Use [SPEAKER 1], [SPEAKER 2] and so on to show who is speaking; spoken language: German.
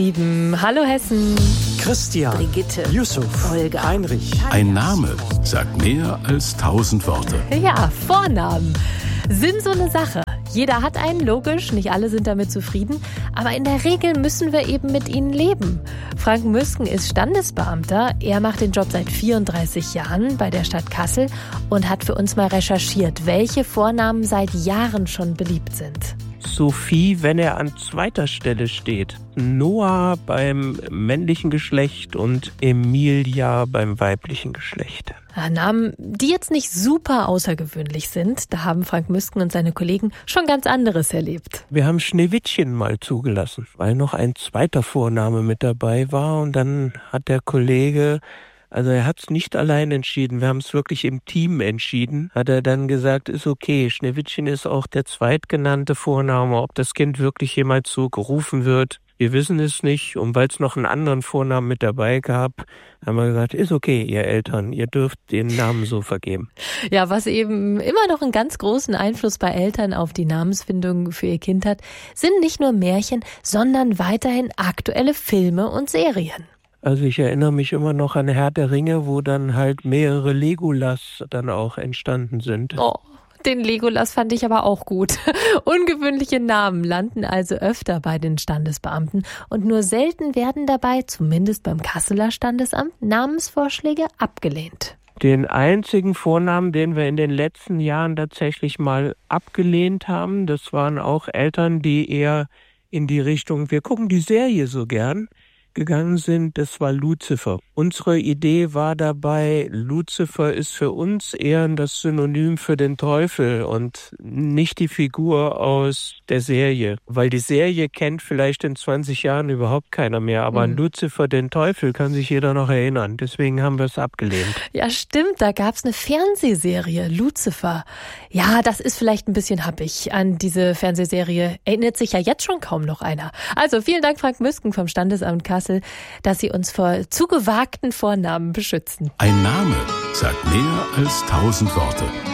[SPEAKER 1] Hallo Hessen.
[SPEAKER 2] Christian,
[SPEAKER 1] Brigitte,
[SPEAKER 2] Yusuf,
[SPEAKER 1] Olga,
[SPEAKER 2] Heinrich.
[SPEAKER 3] Ein Name sagt mehr als 1000 Worte.
[SPEAKER 1] Ja, Vornamen sind so eine Sache. Jeder hat einen, logisch, nicht alle sind damit zufrieden, aber in der Regel müssen wir eben mit ihnen leben. Frank Müsken ist Standesbeamter, er macht den Job seit 34 Jahren bei der Stadt Kassel und hat für uns mal recherchiert, welche Vornamen seit Jahren schon beliebt sind.
[SPEAKER 4] Sophie, wenn er an zweiter Stelle steht. Noah beim männlichen Geschlecht und Emilia beim weiblichen Geschlecht.
[SPEAKER 1] Namen, die jetzt nicht super außergewöhnlich sind, da haben Frank Müsken und seine Kollegen schon ganz anderes erlebt.
[SPEAKER 4] Wir haben Schneewittchen mal zugelassen, weil noch ein zweiter Vorname mit dabei war und dann hat der Kollege... Also er hat es nicht allein entschieden, wir haben es wirklich im Team entschieden, hat er dann gesagt, ist okay, Schneewittchen ist auch der zweitgenannte Vorname, ob das Kind wirklich jemals so gerufen wird, wir wissen es nicht. Und weil es noch einen anderen Vornamen mit dabei gab, haben wir gesagt, ist okay, ihr Eltern, ihr dürft den Namen so vergeben.
[SPEAKER 1] Ja, was eben immer noch einen ganz großen Einfluss bei Eltern auf die Namensfindung für ihr Kind hat, sind nicht nur Märchen, sondern weiterhin aktuelle Filme und Serien.
[SPEAKER 4] Also ich erinnere mich immer noch an Herr der Ringe, wo dann halt mehrere Legolas dann auch entstanden sind.
[SPEAKER 1] Oh, den Legolas fand ich aber auch gut. Ungewöhnliche Namen landen also öfter bei den Standesbeamten und nur selten werden dabei, zumindest beim Kasseler Standesamt, Namensvorschläge abgelehnt.
[SPEAKER 4] Den einzigen Vornamen, den wir in den letzten Jahren tatsächlich mal abgelehnt haben, das waren auch Eltern, die eher in die Richtung, wir gucken die Serie so gern, gegangen sind, das war Luzifer. Unsere Idee war dabei, Luzifer ist für uns eher das Synonym für den Teufel und nicht die Figur aus der Serie. Weil die Serie kennt vielleicht in 20 Jahren überhaupt keiner mehr, aber an Luzifer, den Teufel, kann sich jeder noch erinnern. Deswegen haben wir es abgelehnt.
[SPEAKER 1] Ja, stimmt, da gab's eine Fernsehserie, Luzifer. Ja, das ist vielleicht ein bisschen happig. An diese Fernsehserie erinnert sich ja jetzt schon kaum noch einer. Also vielen Dank, Frank Müsken vom Standesamt Kassel, dass Sie uns vor zu gewagten Vornamen beschützen.
[SPEAKER 3] Ein Name sagt mehr als 1000 Worte.